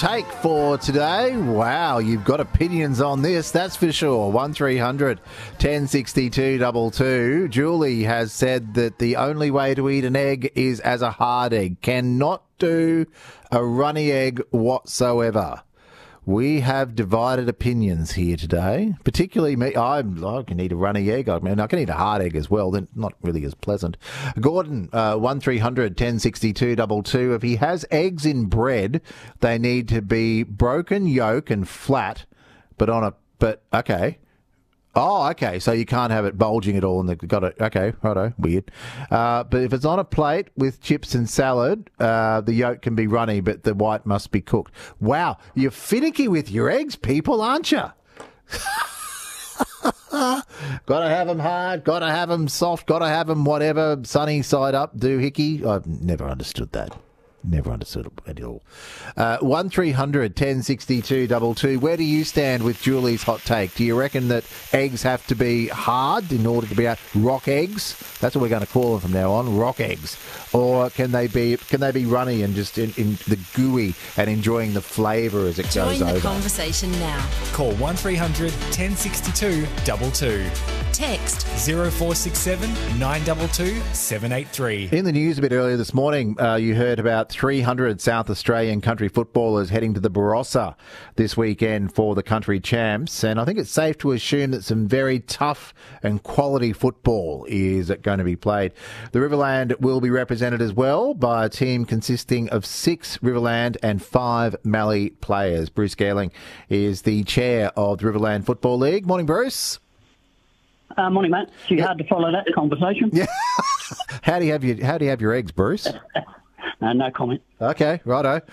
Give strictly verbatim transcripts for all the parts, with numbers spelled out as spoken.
take for today. Wow, you've got opinions on this, that's for sure. one three hundred ten sixty-two two two. Julie has said that the only way to eat an egg is as a hard egg. Cannot do a runny egg whatsoever. We have divided opinions here today, particularly me. I'm, I can eat a runny egg. I mean, I can eat a hard egg as well. They're not really as pleasant. Gordon, uh, one three hundred ten sixty-two two two. If he has eggs in bread, they need to be broken yolk and flat, but on a, but, okay. Oh, okay. So you can't have it bulging at all, and they've got it. Okay, righto, weird. Uh, but if it's on a plate with chips and salad, uh, the yolk can be runny, but the white must be cooked. Wow, you're finicky with your eggs, people, aren't you? Gotta have them hard, gotta have them soft, gotta have them whatever, sunny side up, doohickey. I've never understood that. Never understood it at all. Uh, one three hundred ten sixty-two two two. Where do you stand with Julie's hot take? Do you reckon that eggs have to be hard in order to be out rock eggs? That's what we're going to call them from now on, rock eggs. Or can they be can they be runny and just in, in the gooey and enjoying the flavour as it Join goes the over? conversation now. Call one three hundred ten sixty-two two two. Text zero four six seven nine two two seven eight three. In the news a bit earlier this morning, uh, you heard about three hundred South Australian country footballers heading to the Barossa this weekend for the country champs. And I think it's safe to assume that some very tough and quality football is going to be played. The Riverland will be represented as well by a team consisting of six Riverland and five Mallee players. Bruce Gehling is the chair of the Riverland Football League. Morning, Bruce. Uh, morning, mate. Too hard to follow that conversation. Yeah. How do you have your How do you have your eggs, Bruce? Uh, no comment. Okay, righto.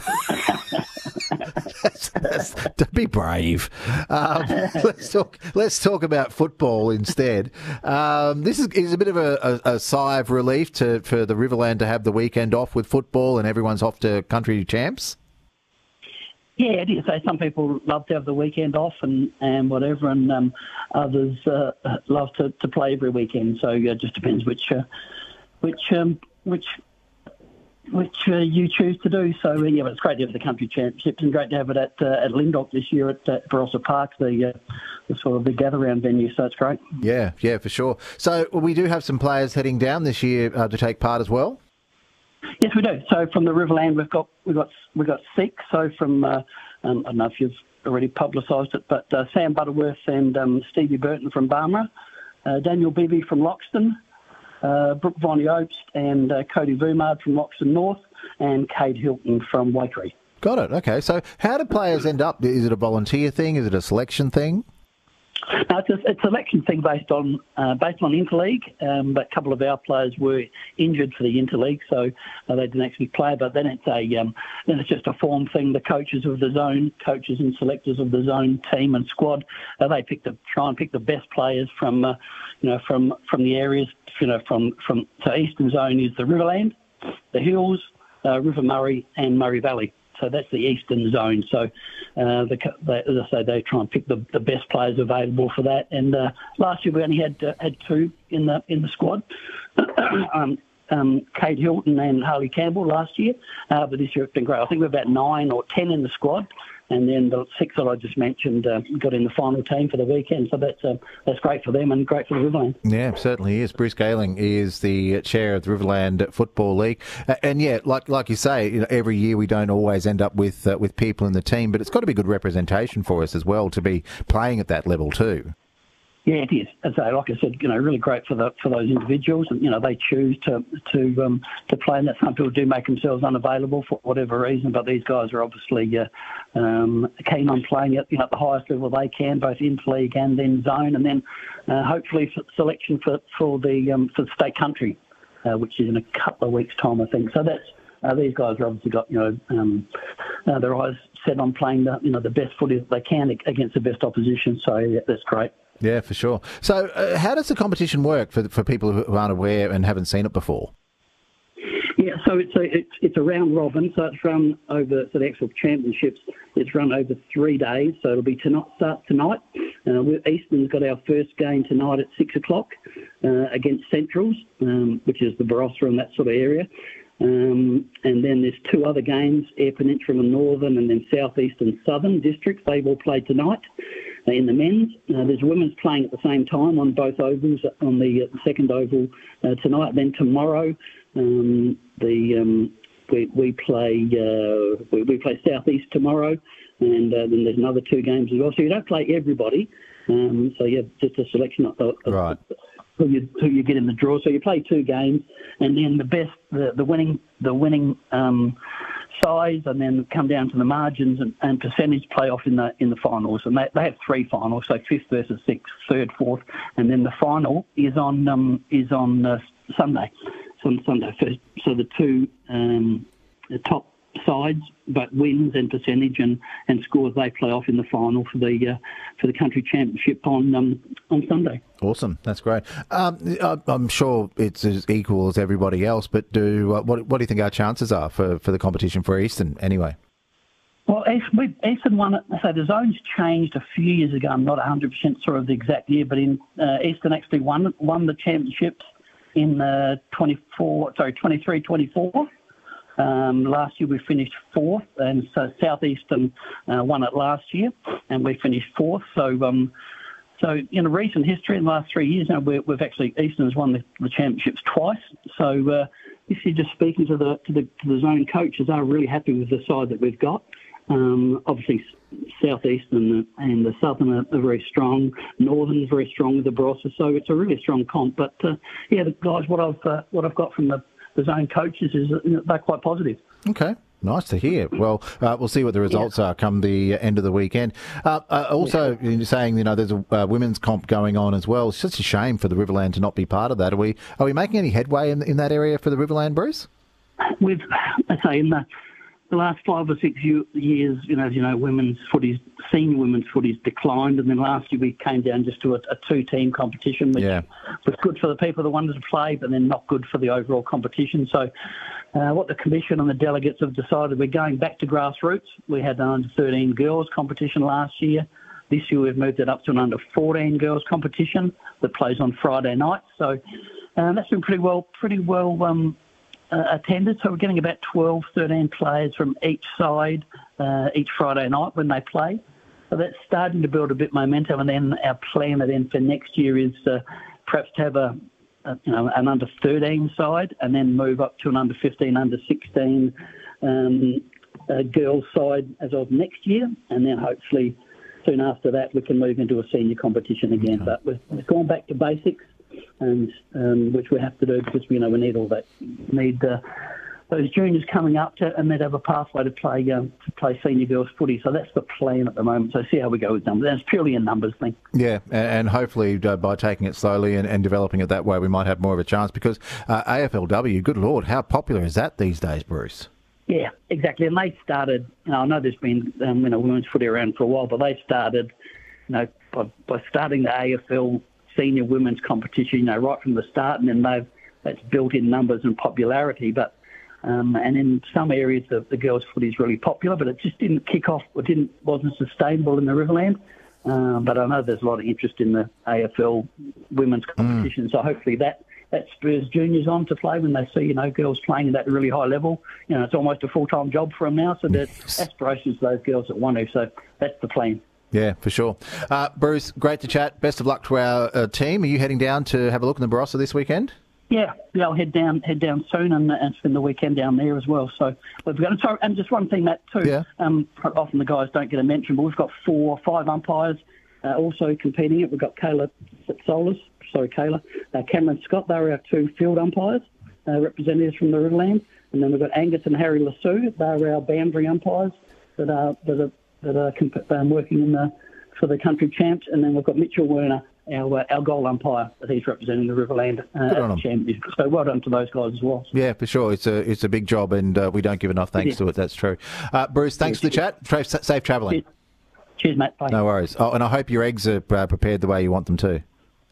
that's, that's, to be brave. Um, let's talk. Let's talk about football instead. Um, this is, is a bit of a, a, a sigh of relief to for the Riverland to have the weekend off with football, and everyone's off to country champs. Yeah, it is. So some people love to have the weekend off and, and whatever, and um, others uh, love to, to play every weekend. So it just depends which uh, which um, which which uh, you choose to do. So yeah, but it's great to have the country championships and great to have it at uh, at Lindok this year at uh, Barossa Park, the, uh, the sort of the gather-round venue. So it's great. Yeah, yeah, for sure. So we do have some players heading down this year uh, to take part as well. Yes, we do. So from the Riverland, we've got we've got we've got six. So from uh, um, I don't know if you've already publicised it, but uh, Sam Butterworth and um, Stevie Burton from Barmera, uh, Daniel Beebe from Loxton, uh, Brooke Vonnie Obst and uh, Cody Vumard from Loxton North, and Cade Hilton from Waikerie. Got it. Okay. So how do players end up? Is it a volunteer thing? Is it a selection thing? No, it's a, it's a selection thing based on uh, based on interleague, um, but a couple of our players were injured for the interleague, so uh, they didn't actually play. But then it's a um, then it's just a form thing. The coaches of the zone, coaches and selectors of the zone team and squad, uh, they pick the try and pick the best players from uh, you know from from the areas. You know from from so Eastern Zone is the Riverland, the Hills, uh, River Murray, and Murray Valley. So that's the Eastern Zone. So, uh, the, they, as I say, they try and pick the, the best players available for that. And uh, last year we only had uh, had two in the in the squad, um, um, Cade Hilton and Harley Campbell last year. Uh, but this year it's been great. I think we're about nine or ten in the squad. And then the six that I just mentioned uh, got in the final team for the weekend. So that's uh, that's great for them and great for the Riverland. Yeah, certainly is. Bruce Gehling is the chair of the Riverland Football League. Uh, and yeah, like like you say, you know, every year we don't always end up with uh, with people in the team, but it's got to be good representation for us as well to be playing at that level too. Yeah, it is. As I, like I said, you know, really great for the for those individuals, and you know they choose to to um, to play. And that some people do make themselves unavailable for whatever reason, but these guys are obviously uh, um, keen on playing at you know at the highest level they can, both in league and then zone, and then uh, hopefully for selection for for the um, for the state country, uh, which is in a couple of weeks' time, I think. So that's. Uh, these guys have obviously got, you know, um, uh, their eyes set on playing the, you know, the best footy that they can against the best opposition. So yeah, that's great. Yeah, for sure. So uh, how does the competition work for for people who aren't aware and haven't seen it before? Yeah, so it's a it's, it's a round robin. So it's run over. So the actual championships it's run over three days. So it'll be tonight. Start tonight. Uh, Eastern's got our first game tonight at six o'clock uh, against Centrals, um, which is the Barossa and that sort of area. Um, and then there's two other games, Eyre Peninsula and Northern, and then South East and Southern districts. They've all played tonight uh, in the men's. Uh, there's women's playing at the same time on both ovals, on the uh, second oval uh, tonight. Then tomorrow, um, the um, we, we play uh, we, we play South East tomorrow, and uh, then there's another two games as well. So you don't play everybody. Um, so you have just a selection of, of Right. who you who you get in the draw. So you play two games, and then the best, the, the winning, the winning um, size, and then come down to the margins and, and percentage playoff in the in the finals. And they, they have three finals, so fifth versus sixth, third, fourth, and then the final is on um, is on uh, Sunday. So on Sunday, so, so the two um, the top sides, but wins and percentage and, and scores, they play off in the final for the uh, for the country championship on um, on Sunday. Awesome, that's great. Um, I- I'm sure it's as equal as everybody else, but do uh, what, what do you think our chances are for, for the competition for Eastern anyway? Well, East- we- Eastern won it. So the zones changed a few years ago. I'm not one hundred percent sure of the exact year, but in uh, Eastern actually won won the championships in uh, twenty-four, sorry, twenty-three twenty-four. Um, last year we finished fourth, and so Southeastern uh, won it last year, and we finished fourth. So, um, so in recent history, in the last three years now, we we've actually Eastern's won the, the championships twice. So, uh, this year, just speaking to the to the to the zone coaches, are really happy with the side that we've got. Um, obviously, Southeast and the, and the Southern are, are very strong. Northern is very strong with the Barossa, so it's a really strong comp. But uh, yeah, the guys, what I've uh, what I've got from the the zone coaches is that, you know, they're quite positive. Okay, nice to hear. Well, uh, we'll see what the results yeah. are come the end of the weekend. Uh, uh, also, yeah. you're saying, you know, there's a uh, women's comp going on as well. It's just a shame for the Riverland to not be part of that. Are we are we making any headway in, in that area for the Riverland, Bruce? We've, I say, in the, the last five or six years, you know, as you know, women's footy's, senior women's footy's declined, and then last year we came down just to a, a two-team competition, which yeah. was good for the people that wanted to play, but then not good for the overall competition. So uh, what the Commission and the delegates have decided, we're going back to grassroots. We had an under thirteen girls competition last year. This year we've moved it up to an under fourteen girls competition that plays on Friday nights. So uh, that's been pretty well, pretty well um, uh, attended. So we're getting about twelve, thirteen players from each side uh, each Friday night when they play. So that's starting to build a bit of momentum, and then our plan then for next year is uh, perhaps to have a, a you know an under thirteen side, and then move up to an under fifteen, under sixteen um, uh, girls side as of next year, and then hopefully soon after that we can move into a senior competition again. Okay. But we've, we've gone back to basics, and um, which we have to do because you know we need all that need. Uh, Those juniors coming up to, and they'd have a pathway to play um, to play senior girls footy. So that's the plan at the moment. So see how we go with numbers. And it's purely a numbers thing. Yeah, and hopefully uh, by taking it slowly and, and developing it that way, we might have more of a chance because uh, A F L W, good Lord, how popular is that these days, Bruce? Yeah, exactly. And they started, you know, I know there's been um, you know women's footy around for a while, but they started, you know, by, by starting the A F L senior women's competition, you know, right from the start, and then they've that's built in numbers and popularity. But Um, and in some areas, the, the girls' footy is really popular, but it just didn't kick off. It didn't wasn't sustainable in the Riverland. Um, but I know there's a lot of interest in the A F L women's competition, mm. so hopefully that, that spurs juniors on to play when they see you know girls playing at that really high level. You know, it's almost a full time job for them now. So there's aspirations for those girls that want to. So that's the plan. Yeah, for sure. Uh, Bruce, great to chat. Best of luck to our uh, team. Are you heading down to have a look in the Barossa this weekend? Yeah, yeah, I'll head down, head down soon, and, and spend the weekend down there as well. So we've got, sorry, and just one thing, Matt, too. Yeah. Um, often the guys don't get a mention, but we've got four, five umpires uh, also competing it. We've got Kayla Solis, sorry, Kayla, uh, Cameron Scott. They're our two field umpires, uh, representatives from the Riverland, and then we've got Angus and Harry Lassou. They're our boundary umpires that are that are that are comp- um, working in the for the country champs, and then we've got Mitchell Werner, our uh, our goal umpire, that he's representing the Riverland uh, at the championship. So well done to those guys as well. Yeah, for sure. It's a it's a big job, and uh, we don't give enough thanks to it. That's true. Uh, Bruce, thanks yeah, for the chat. Tra- safe travelling. Cheers. Cheers, Matt. Bye. No worries. Oh, and I hope your eggs are uh, prepared the way you want them to.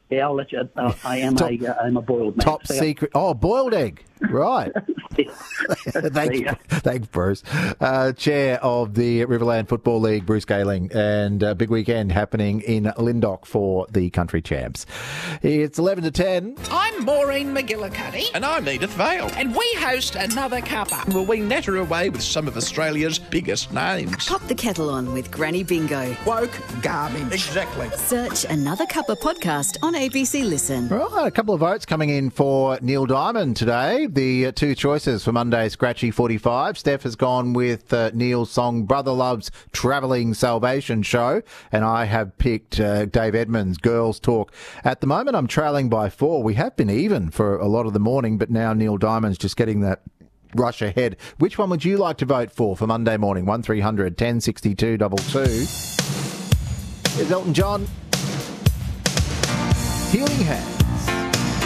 Yeah, I'll let you. Uh, I am Top- a, uh, I'm a boiled man. Top So, secret. Oh, boiled egg. Right. yeah. thanks, Yeah. thanks, Bruce. Uh, Chair of the Riverland Football League, Bruce Galing, and a big weekend happening in Lyndoch for the country champs. It's eleven to ten. I'm Maureen McGillicuddy. And I'm Edith Vale. And we host another cuppa. Will we natter away with some of Australia's biggest names? Pop the kettle on with Granny Bingo. Woke garbage. Exactly. Search Another Cuppa podcast on A B C Listen. Right, a couple of votes coming in for Neil Diamond today. The uh, two choices for Monday's Scratchy forty-five. Steph has gone with uh, Neil's song Brother Love's Travelling Salvation Show, and I have picked uh, Dave Edmonds' Girls Talk. At the moment, I'm trailing by four. We have been even for a lot of the morning, but now Neil Diamond's just getting that rush ahead. Which one would you like to vote for for Monday morning? one three hundred ten sixty-two two two. Here's Elton John. Healing Hand.